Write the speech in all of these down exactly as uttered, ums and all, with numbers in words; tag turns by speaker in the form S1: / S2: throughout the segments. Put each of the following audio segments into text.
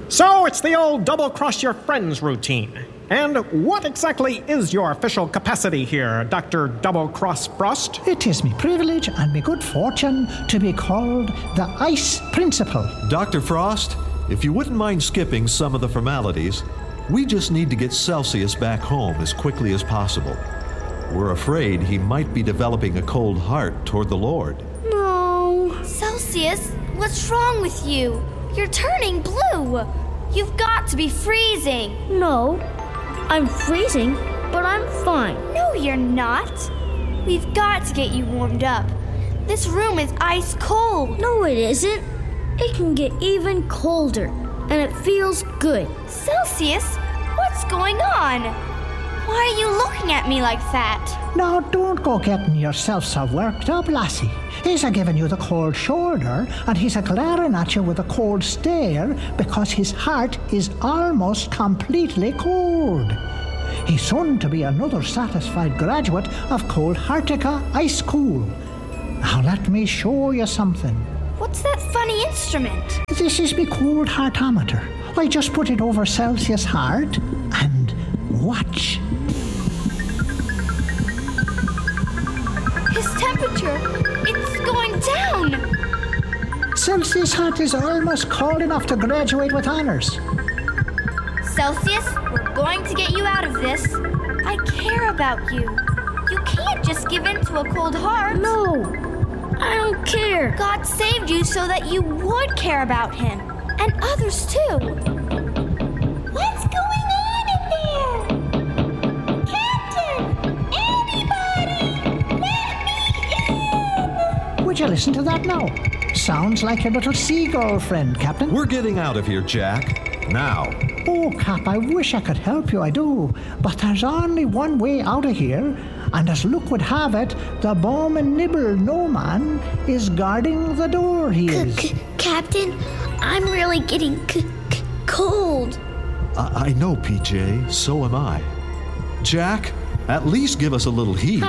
S1: So it's the old double-cross-your-friends routine. And what exactly is your official capacity here, Doctor Double-Cross Frost?
S2: It is me privilege and me good fortune to be called the Ice Principal.
S3: Doctor Frost, if you wouldn't mind skipping some of the formalities, we just need to get Celsius back home as quickly as possible. We're afraid he might be developing a cold heart toward the Lord.
S4: No.
S5: Celsius, what's wrong with you? You're turning blue. You've got to be freezing.
S4: No. I'm freezing, but I'm fine.
S5: No, you're not. We've got to get you warmed up. This room is ice cold.
S4: No, it isn't. It can get even colder, and it feels good.
S5: Celsius, what's going on? Why are you looking at me like that?
S2: Now, don't go getting yourself so worked up, lassie. He's a giving you the cold shoulder, and he's a glaring at you with a cold stare because his heart is almost completely cold. He's soon to be another satisfied graduate of Cold-Heartica High School. Now, let me show you something.
S5: What's that funny instrument?
S2: This is me cold heartometer. I just put it over Celsius' heart and watch.
S5: His temperature, it's going down.
S2: Celsius' heart is almost cold enough to graduate with honors.
S5: Celsius, we're going to get you out of this. I care about you. You can't just give in to a cold heart.
S4: No, I don't care.
S5: God saved you so that you would care about him. And others too. What's going on in there? Captain! Anybody! Let me in!
S2: Would you listen to that now? Sounds like your little seagull friend, Captain.
S3: We're getting out of here, Jack. Now.
S2: Oh, Cap, I wish I could help you, I do. But there's only one way out of here, and as luck would have it, the Bowman Nibble No Man is guarding the door, he is.
S4: C- Captain, I'm really getting c- c- cold.
S3: I-, I know, P J. So am I. Jack, at least give us a little heat.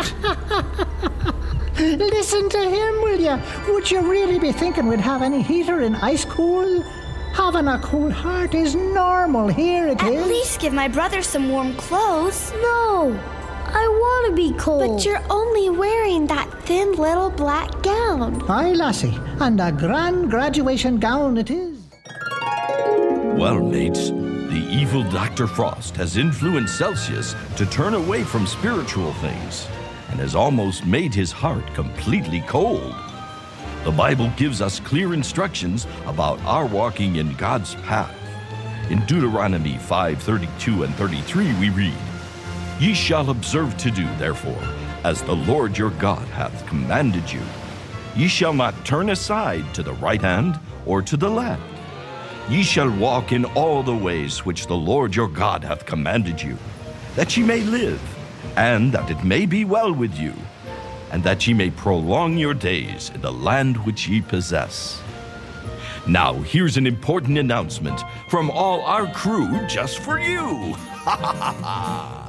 S2: Listen to him, will you? Would you really be thinking we'd have any heater in ice cool? Having a cold heart is normal. Here it
S5: At
S2: is.
S5: At least give my brother some warm clothes.
S4: No, I want to be cold.
S6: But you're only wearing that thin little black gown.
S2: Aye, lassie, and a grand graduation gown it is.
S7: Well, mates, the evil Doctor Frost has influenced Celsius to turn away from spiritual things and has almost made his heart completely cold. The Bible gives us clear instructions about our walking in God's path. In Deuteronomy five thirty-two and thirty-three we read, Ye shall observe to do, therefore, as the Lord your God hath commanded you. Ye shall not turn aside to the right hand or to the left. Ye shall walk in all the ways which the Lord your God hath commanded you, that ye may live, and that it may be well with you, and that ye may prolong your days in the land which ye possess. Now, here's an important announcement from all our crew just for you. Ha ha ha ha!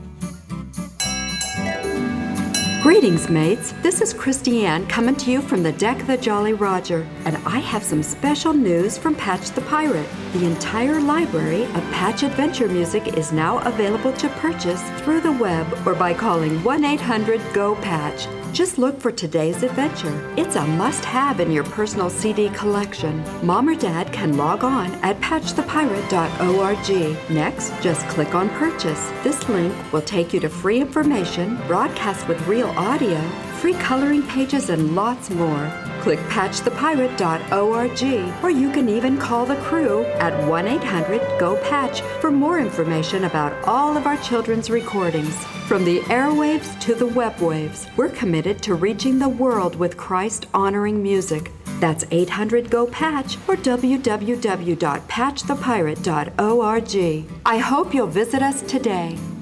S8: Greetings, mates. This is Christy Ann coming to you from the deck of the Jolly Roger, and I have some special news from Patch the Pirate. The entire library of Patch Adventure music is now available to purchase through the web or by calling one eight hundred go patch. Just look for today's adventure. It's a must-have in your personal C D collection. Mom or Dad can log on at patch the pirate dot org. Next, just click on Purchase. This link will take you to free information, broadcast with real audio, free coloring pages, and lots more. Click patch the pirate dot org, or you can even call the crew at one eight hundred go patch for more information about all of our children's recordings. From the airwaves to the web waves, we're committed to reaching the world with Christ-honoring music. That's eight hundred go patch or w w w dot patch the pirate dot org. I hope you'll visit us today.